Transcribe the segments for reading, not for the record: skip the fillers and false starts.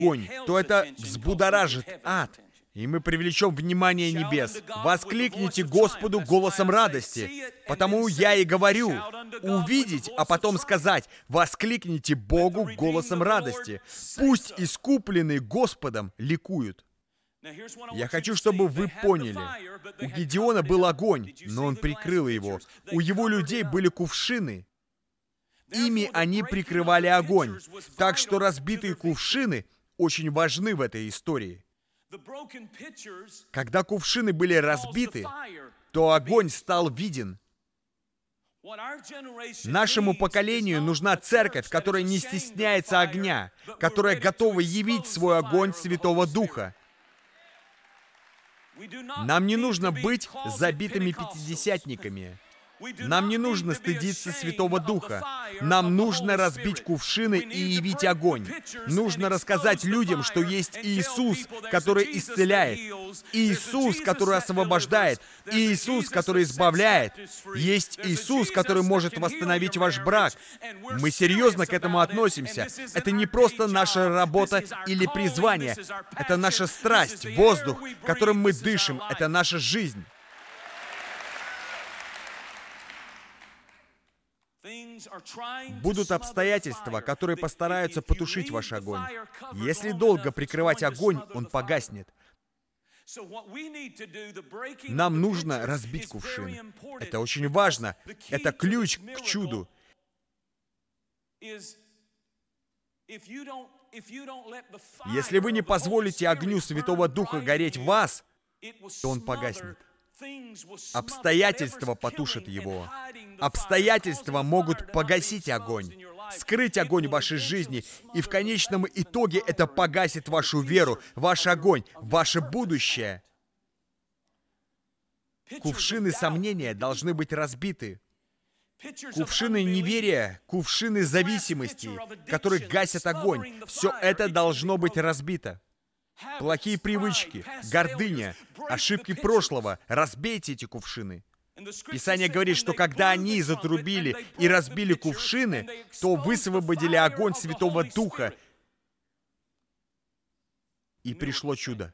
огонь, то это взбудоражит ад, и мы привлечем внимание небес. Воскликните Господу голосом радости. Потому я и говорю, увидеть, а потом сказать, воскликните Богу голосом радости. Пусть искупленные Господом ликуют. Я хочу, чтобы вы поняли, у Гедеона был огонь, но он прикрыл его. У его людей были кувшины. Ими они прикрывали огонь. Так что разбитые кувшины очень важны в этой истории. Когда кувшины были разбиты, то огонь стал виден. Нашему поколению нужна церковь, которая не стесняется огня, которая готова явить свой огонь Святого Духа. Нам не нужно быть забитыми пятидесятниками. Нам не нужно стыдиться Святого Духа. Нам нужно разбить кувшины и явить огонь. Нужно рассказать людям, что есть Иисус, который исцеляет, Иисус, который освобождает, Иисус, который избавляет. Есть Иисус, который может восстановить ваш брак. Мы серьезно к этому относимся. Это не просто наша работа или призвание. Это наша страсть, воздух, которым мы дышим. Это наша жизнь. Будут обстоятельства, которые постараются потушить ваш огонь. Если долго прикрывать огонь, он погаснет. Нам нужно разбить кувшин. Это очень важно. Это ключ к чуду. Если вы не позволите огню Святого Духа гореть в вас, то он погаснет. Обстоятельства потушат его. Обстоятельства могут погасить огонь, скрыть огонь в вашей жизни, и в конечном итоге это погасит вашу веру, ваш огонь, ваше будущее. Кувшины сомнения должны быть разбиты. Кувшины неверия, кувшины зависимости, которые гасят огонь, все это должно быть разбито. Плохие привычки, гордыня, ошибки прошлого. Разбейте эти кувшины. Писание говорит, что когда они затрубили и разбили кувшины, то высвободили огонь Святого Духа, и пришло чудо.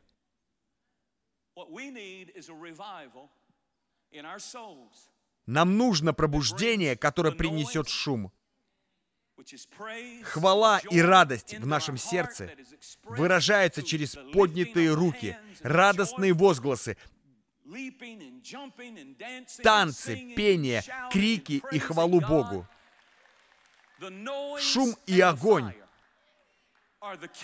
Нам нужно пробуждение, которое принесет шум. Хвала и радость в нашем сердце выражаются через поднятые руки, радостные возгласы, танцы, пение, крики и хвалу Богу. Шум и огонь —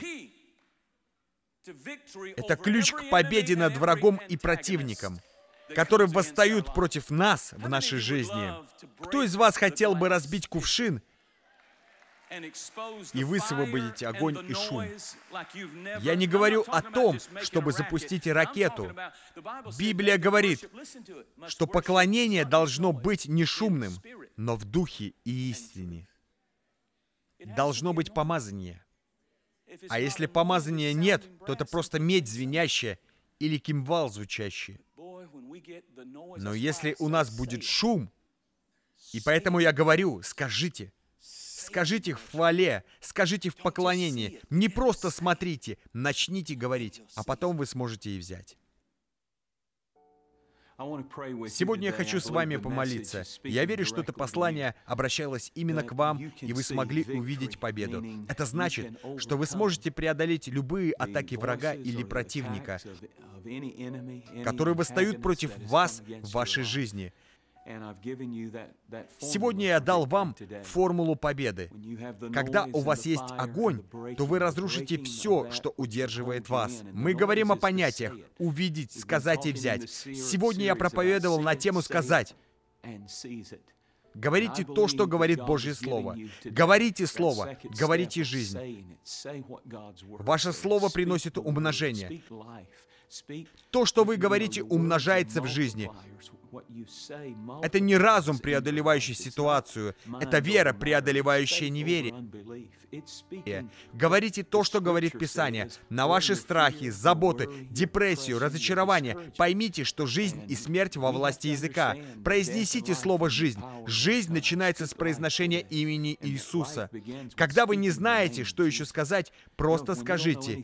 это ключ к победе над врагом и противником, которые восстают против нас в нашей жизни. Кто из вас хотел бы разбить кувшин и высвободить огонь и шум? Я не говорю о том, чтобы запустить ракету. Библия говорит, что поклонение должно быть не шумным, но в духе и истине. Должно быть помазание. А если помазания нет, то это просто медь звенящая или кимвал звучащий. Но если у нас будет шум, и поэтому я говорю, скажите в хвале, скажите в поклонении. Не просто смотрите, начните говорить, а потом вы сможете и взять. Сегодня я хочу с вами помолиться. Я верю, что это послание обращалось именно к вам, и вы смогли увидеть победу. Это значит, что вы сможете преодолеть любые атаки врага или противника, которые восстают против вас в вашей жизни. Сегодня я дал вам формулу победы. Когда у вас есть огонь, то вы разрушите все, что удерживает вас. Мы говорим о понятиях «увидеть», «сказать» и «взять». Сегодня я проповедовал на тему «сказать». Говорите то, что говорит Божье Слово. Говорите Слово, говорите жизнь. Ваше Слово приносит умножение. То, что вы говорите, умножается в жизни. Это не разум, преодолевающий ситуацию. Это вера, преодолевающая неверие. Говорите то, что говорит Писание. На ваши страхи, заботы, депрессию, разочарование. Поймите, что жизнь и смерть во власти языка. Произнесите слово «жизнь». Жизнь начинается с произношения имени Иисуса. Когда вы не знаете, что еще сказать, просто скажите